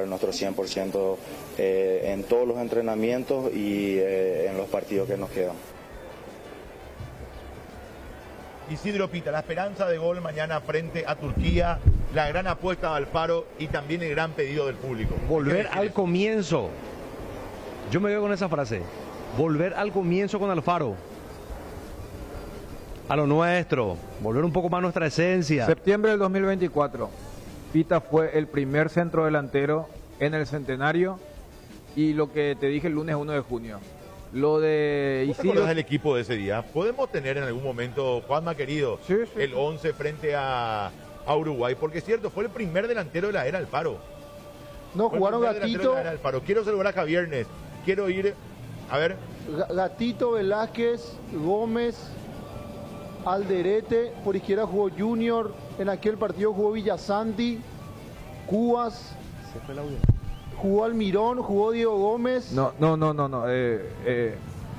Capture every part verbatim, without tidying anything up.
nuestro cien por ciento eh, en todos los entrenamientos y eh, en los partidos que nos quedan. Isidro Pita, la esperanza de gol mañana frente a Turquía, la gran apuesta de Alfaro y también el gran pedido del público. Volver al comienzo. Yo me veo con esa frase. Volver al comienzo con Alfaro. A lo nuestro. Volver un poco más a nuestra esencia. Septiembre del dos mil veinticuatro. Pita fue el primer centro delantero en el centenario. Y lo que te dije el lunes uno de junio. Lo de Isidro. ¿Te acuerdas del equipo de ese día? ¿Podemos tener en algún momento, Juanma querido, sí, sí, el once frente a, a Uruguay? Porque es cierto, fue el primer delantero de la era Alfaro. No, jugaron Gatito. Alfaro. Quiero saludar a Javiernes. Quiero ir, a ver. Gatito, Velázquez, Gómez, Alderete. Por izquierda jugó Junior. En aquel partido jugó Villasanti, Cubas. Se fue el audio. Jugó Almirón, jugó Diego Gómez. No, no, no, no, no. Eh, eh,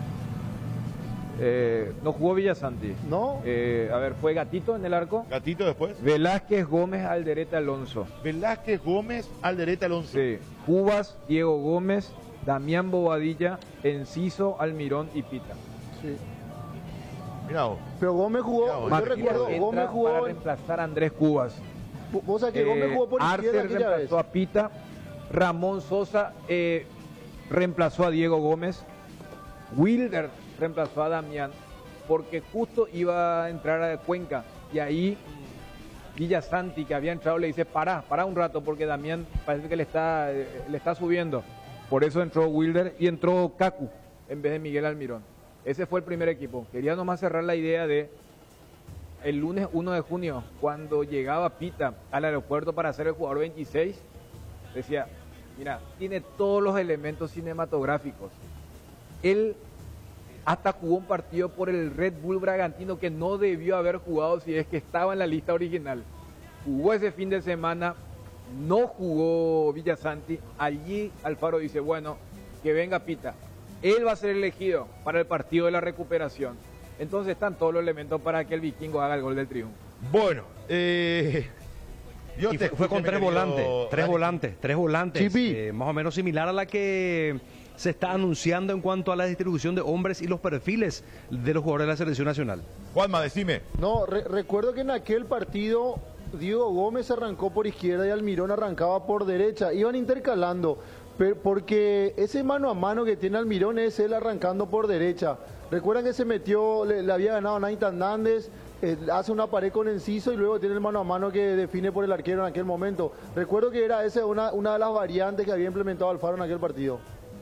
eh, no jugó Villasanti. No. Eh, a ver, fue Gatito en el arco. Gatito después. Velázquez, Gómez, Alderete, Alonso. Velázquez, Gómez, Alderete, Alonso. Sí. Cubas, Diego Gómez, Damián Bobadilla, Enciso, Almirón y Pita. Sí. Mirá vos. Pero Gómez jugó, Mirá vos. yo recuerdo, Gómez jugó para reemplazar a Andrés Cubas. Vos sabés que eh, Gómez jugó por izquierda. Arce reemplazó vez. a Pita. Ramón Sosa eh, reemplazó a Diego Gómez. Wilder reemplazó a Damián, porque justo iba a entrar a Cuenca. Y ahí Villasanti, que había entrado, le dice, pará, pará un rato, porque Damián parece que le está, eh, le está subiendo. Por eso entró Wilder y entró Cacu en vez de Miguel Almirón. Ese fue el primer equipo. Quería nomás cerrar la idea de el lunes uno de junio, cuando llegaba Pita al aeropuerto para ser el jugador veintiséis, decía, mira, tiene todos los elementos cinematográficos. Él hasta jugó un partido por el Red Bull Bragantino que no debió haber jugado si es que estaba en la lista original. Jugó ese fin de semana, no jugó Villasanti. Allí Alfaro dice, bueno, que venga Pita. Él va a ser elegido para el partido de la recuperación. Entonces están todos los elementos para que el vikingo haga el gol del triunfo. Bueno, eh... Yo y fue, fue con tres volantes, tres volantes, tres volantes, eh, más o menos similar a la que se está anunciando en cuanto a la distribución de hombres y los perfiles de los jugadores de la selección nacional. Juanma, decime. No, re recuerdo que en aquel partido Diego Gómez arrancó por izquierda y Almirón arrancaba por derecha, iban intercalando, pero porque ese mano a mano que tiene Almirón es él arrancando por derecha. Recuerdan que se metió, le, le había ganado a Naita Hernández. Eh, hace una pared con Enciso y luego tiene el mano a mano que define por el arquero en aquel momento. Recuerdo que era esa una, una de las variantes que había implementado Alfaro en aquel partido.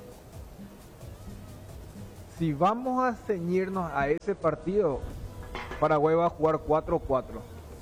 Si vamos a ceñirnos a ese partido, Paraguay va a jugar cuatro cuatro.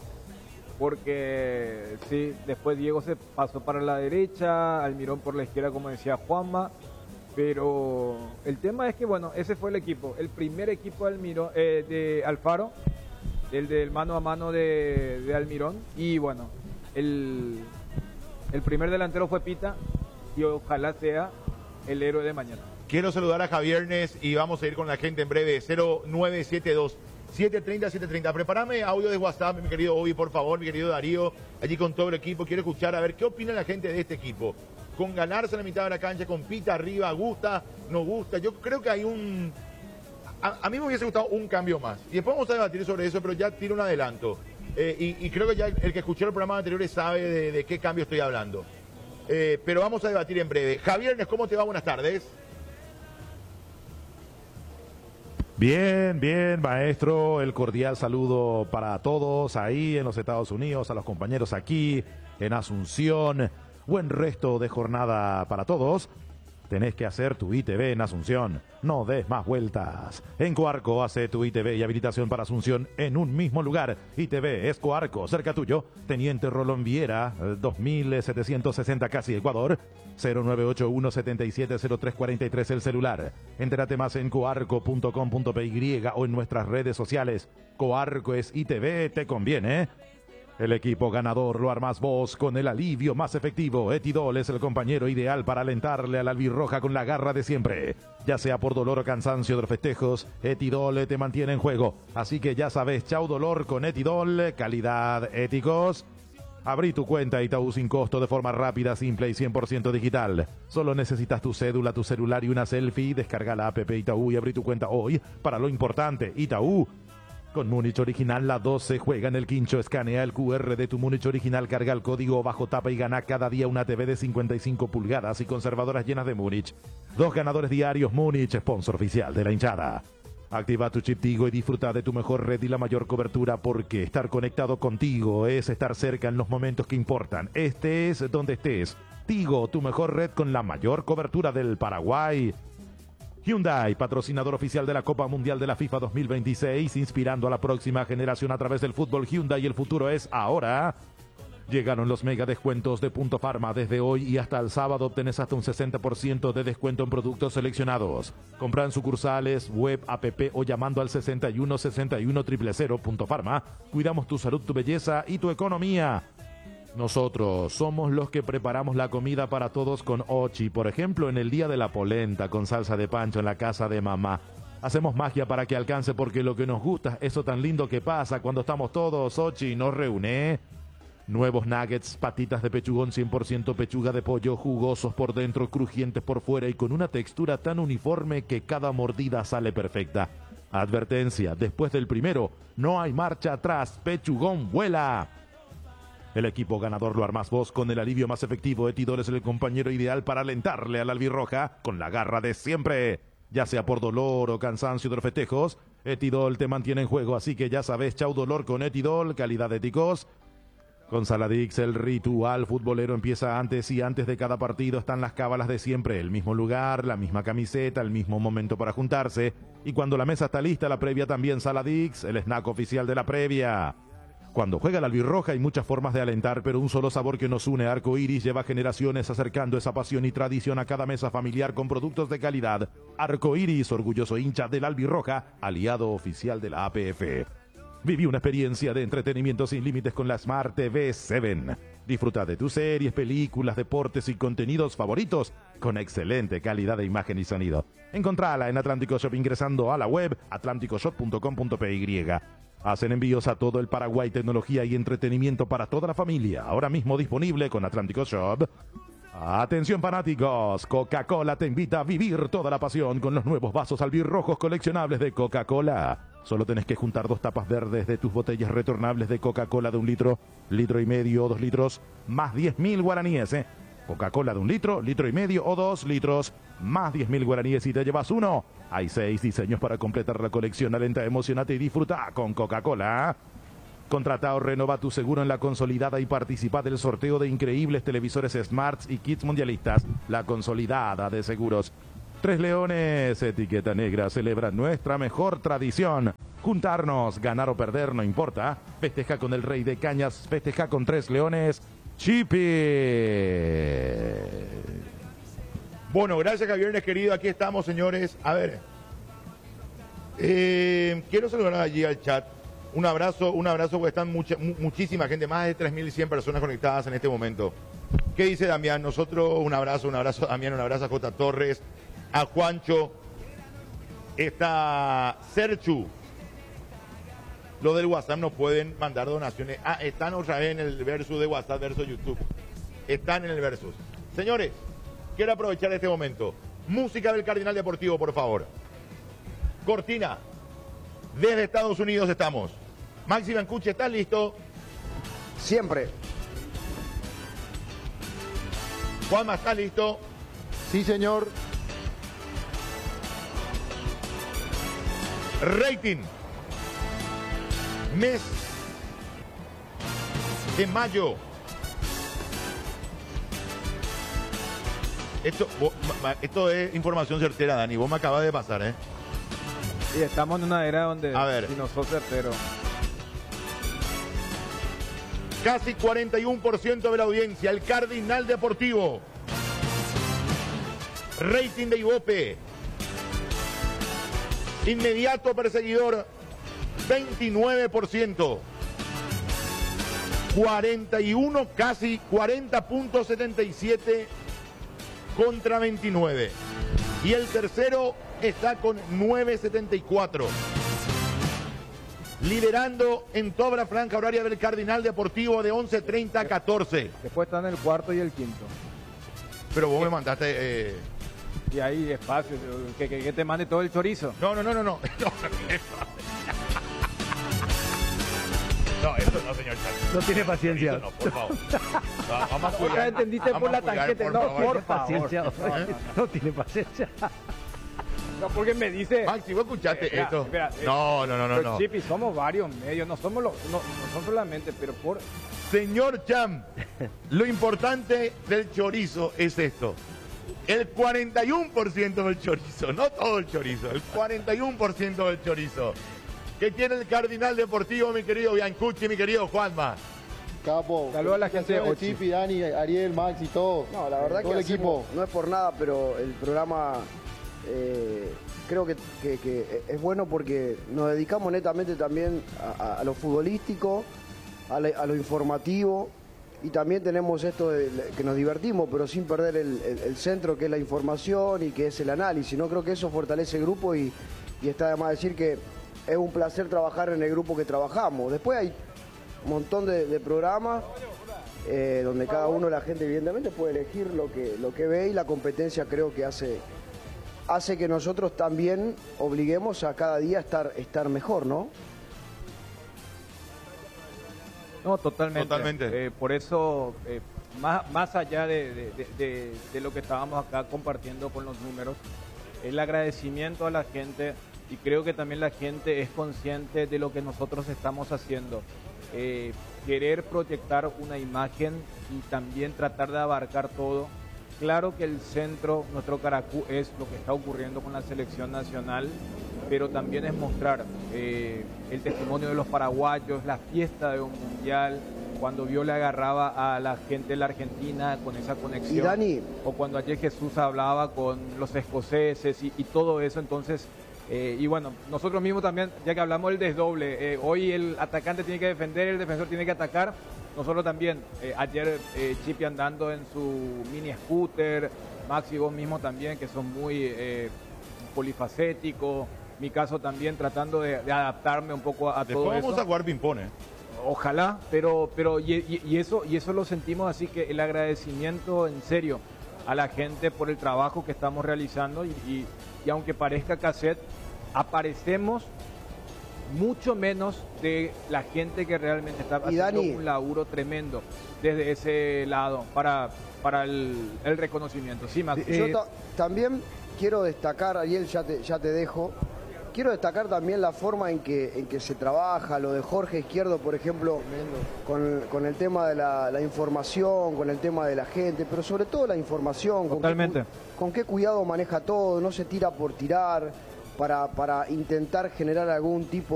Porque sí, después Diego se pasó para la derecha, Almirón por la izquierda, como decía Juanma. Pero el tema es que, bueno, ese fue el equipo. El primer equipo de, Almirón, eh, de Alfaro. El del mano a mano de, de Almirón. Y bueno, el, el primer delantero fue Pita. Y ojalá sea el héroe de mañana. Quiero saludar a Javiernes y vamos a ir con la gente en breve. cero nueve siete dos, siete tres cero, siete tres cero. Prepárame audio de WhatsApp, mi querido Obi, por favor, mi querido Darío. Allí con todo el equipo. Quiero escuchar a ver qué opina la gente de este equipo. Con ganarse en la mitad de la cancha, con Pita arriba, gusta, no gusta. Yo creo que hay un... A, a mí me hubiese gustado un cambio más. Y después vamos a debatir sobre eso, pero ya tiro un adelanto. Eh, y, y creo que ya el, el que escuchó el programa anterior sabe de, de qué cambio estoy hablando. Eh, pero vamos a debatir en breve. Javiernes, ¿cómo te va? Buenas tardes. Bien, bien, maestro. El cordial saludo para todos ahí en los Estados Unidos, a los compañeros aquí en Asunción. Buen resto de jornada para todos. Tenés que hacer tu I T V en Asunción. No des más vueltas. En Coarco hace tu I T V y habilitación para Asunción en un mismo lugar. I T V es Coarco, cerca tuyo. Teniente Rolón Viera, dos mil setecientos sesenta casi Ecuador. cero nueve ocho uno siete siete cero tres cuatro tres el celular. Entérate más en coarco punto com punto p y o en nuestras redes sociales. Coarco es I T V, te conviene. El equipo ganador lo armás vos con el alivio más efectivo. Etidol es el compañero ideal para alentarle a la albirroja con la garra de siempre. Ya sea por dolor o cansancio de los festejos, Etidol te mantiene en juego. Así que ya sabes, chau dolor con Etidol, calidad éticos. Abrí tu cuenta Itaú sin costo de forma rápida, simple y cien por ciento digital. Solo necesitas tu cédula, tu celular y una selfie. Descarga la app Itaú y abrí tu cuenta hoy para lo importante. Itaú. Con Múnich Original, la doce juega en el quincho. Escanea el cu erre de tu Múnich Original, carga el código bajo tapa y gana cada día una T V de cincuenta y cinco pulgadas y conservadoras llenas de Múnich. Dos ganadores diarios. Múnich, sponsor oficial de la hinchada. Activa tu chip Tigo y disfruta de tu mejor red y la mayor cobertura, porque estar conectado contigo es estar cerca en los momentos que importan. Estés donde estés. Tigo, tu mejor red con la mayor cobertura del Paraguay. Hyundai, patrocinador oficial de la Copa Mundial de la FIFA dos mil veintiséis, inspirando a la próxima generación a través del fútbol. Hyundai, el futuro es ahora. Llegaron los mega descuentos de Punto Farma. Desde hoy y hasta el sábado obtenés hasta un sesenta por ciento de descuento en productos seleccionados. Compra en sucursales, web, app o llamando al sesenta y uno sesenta y uno cero cero cero. Punto Farma. Cuidamos tu salud, tu belleza y tu economía. Nosotros somos los que preparamos la comida para todos con Ochi. Por ejemplo, en el día de la polenta con salsa de pancho en la casa de mamá. Hacemos magia para que alcance, porque lo que nos gusta es eso tan lindo que pasa cuando estamos todos. Ochi nos reúne. Nuevos nuggets, patitas de pechugón cien por ciento pechuga de pollo, jugosos por dentro, crujientes por fuera y con una textura tan uniforme que cada mordida sale perfecta. Advertencia, después del primero, no hay marcha atrás. Pechugón vuela. El equipo ganador lo armás vos con el alivio más efectivo. Etidol es el compañero ideal para alentarle al albirroja con la garra de siempre. Ya sea por dolor o cansancio de los festejos, Etidol te mantiene en juego, así que ya sabes, chau dolor con Etidol, calidad de ticos. Con Saladix el ritual futbolero empieza antes, y antes de cada partido están las cábalas de siempre. El mismo lugar, la misma camiseta, el mismo momento para juntarse. Y cuando la mesa está lista, la previa también. Saladix, el snack oficial de la previa. Cuando juega la albirroja hay muchas formas de alentar, pero un solo sabor que nos une. Arco Iris lleva generaciones acercando esa pasión y tradición a cada mesa familiar con productos de calidad. Arco Iris, orgulloso hincha de la albirroja, aliado oficial de la A P F. Viví una experiencia de entretenimiento sin límites con la Smart T V siete. Disfruta de tus series, películas, deportes y contenidos favoritos con excelente calidad de imagen y sonido. Encontrala en Atlántico Shop ingresando a la web atlántico shop punto com punto p y. Hacen envíos a todo el Paraguay, tecnología y entretenimiento para toda la familia. Ahora mismo disponible con Atlántico Shop. Atención fanáticos, Coca-Cola te invita a vivir toda la pasión con los nuevos vasos albirrojos coleccionables de Coca-Cola. Solo tenés que juntar dos tapas verdes de tus botellas retornables de Coca-Cola de un litro, litro y medio o dos litros, más diez mil guaraníes, ¿eh? Coca-Cola de un litro, litro y medio o dos litros, más diez mil guaraníes y te llevas uno. Hay seis diseños para completar la colección. Alenta, emocionate y disfruta con Coca-Cola. Contrata o renova tu seguro en La Consolidada y participa del sorteo de increíbles televisores Smarts y kits mundialistas. La Consolidada de Seguros. Tres Leones, etiqueta negra, celebra nuestra mejor tradición. Juntarnos, ganar o perder, no importa. Festeja con el Rey de Cañas, festeja con Tres Leones. Chipi. Bueno, gracias, Javiernes, querido. Aquí estamos, señores. A ver, eh, quiero saludar allí al chat. Un abrazo, un abrazo, porque están mucha, mu muchísima gente, más de tres mil cien personas conectadas en este momento. ¿Qué dice Damián? Nosotros, un abrazo, un abrazo a Damián, un abrazo a J. Torres, a Juancho, está Serchu. Lo del WhatsApp no pueden mandar donaciones. Ah, están otra vez en el versus de WhatsApp versus YouTube. Están en el versus. Señores, quiero aprovechar este momento. Música del Cardinal Deportivo, por favor. Cortina. Desde Estados Unidos estamos. Maxi Bancucci, ¿estás listo? Siempre. Juanma, ¿estás listo? Sí, señor. Rating. Mes de mayo. Esto, vos, esto es información certera, Dani. Vos me acabas de pasar, ¿eh? Sí, estamos en una era donde A ver. si no sos certero. Casi cuarenta y uno por ciento de la audiencia, el Cardinal Deportivo. Rating de Ibope. Inmediato perseguidor, veintinueve por ciento. cuarenta y uno, casi cuarenta punto setenta y siete contra veintinueve. Y el tercero está con nueve punto setenta y cuatro. liderando en toda la franja horaria del Cardinal Deportivo de once treinta a catorce. Después están el cuarto y el quinto. Pero vos me mandaste... Eh... Y ahí espacio, que, que, que te mande todo el chorizo. No, no, no, no, no. No, eso no, señor Chávez. No tiene paciencia. Eso no, por favor. No, vamos a cuidar. Ya entendiste por la tanqueta. No, por favor. Paciencia. No, no, no. No tiene paciencia. No, porque me dice... Maxi, ¿vos escuchaste Espera, esto? espera, no, no, no, no, pero no. Chipi, somos varios medios, no somos los, no, no son solamente, pero por... Señor Cham, lo importante del chorizo es esto. El cuarenta y uno por ciento del chorizo, no todo el chorizo, el cuarenta y uno por ciento del chorizo que tiene el Cardinal Deportivo, mi querido Biancucci, mi querido Juanma. Capo. Saludos a la gente de Ochi. Chipi, Dani, Ariel, Max y todo. No, la verdad todo que el equipo. hacemos- no es por nada, pero el programa eh, creo que, que- que es bueno porque nos dedicamos netamente también a, a- a lo futbolístico, a, la- a lo informativo, y también tenemos esto de que nos divertimos, pero sin perder el, el- el centro, que es la información y que es el análisis. No creo que eso fortalece el grupo, y, y está de más decir que es un placer trabajar en el grupo que trabajamos. Después hay un montón de, de programas eh, donde cada uno, la gente evidentemente puede elegir lo que, lo que ve, y la competencia creo que hace, hace que nosotros también obliguemos a cada día estar, estar mejor, ¿no? No, totalmente. Totalmente. Eh, por eso, eh, más, más allá de, de- de- de- de lo que estábamos acá compartiendo con los números, el agradecimiento a la gente, y creo que también la gente es consciente de lo que nosotros estamos haciendo. Eh, querer proyectar una imagen y también tratar de abarcar todo. Claro que el centro, nuestro Caracú, es lo que está ocurriendo con la selección nacional, pero también es mostrar eh, el testimonio de los paraguayos, la fiesta de un mundial, cuando Vio le agarraba a la gente de la Argentina con esa conexión. Y Dani, O cuando ayer Jesús hablaba con los escoceses y, y todo eso, entonces... eh, y bueno, nosotros mismos también, ya que hablamos del desdoble, eh, hoy el atacante tiene que defender, el defensor tiene que atacar. Nosotros también, eh, ayer eh, Chipi andando en su mini scooter, Maxi, vos mismo también, que son muy eh, polifacéticos. Mi caso también, tratando de, de adaptarme un poco a, a todo Después eso. vamos a jugar ping-pong, ¿eh? Ojalá, pero, pero y, y- y eso, y eso lo sentimos, así que el agradecimiento en serio a la gente por el trabajo que estamos realizando, y, y- y aunque parezca cassette, aparecemos mucho menos de la gente que realmente está Y haciendo Dani, un laburo tremendo desde ese lado para, para el, el reconocimiento. Sí, Maxi. Eh, yo ta- también quiero destacar, Ariel, ya te, ya te dejo, quiero destacar también la forma en que, en que se trabaja, lo de Jorge Izquierdo, por ejemplo, con, con el tema de la, la información, con el tema de la gente, pero sobre todo la información. con qué Totalmente. cu- con qué cuidado maneja todo, no se tira por tirar, para, para intentar generar algún tipo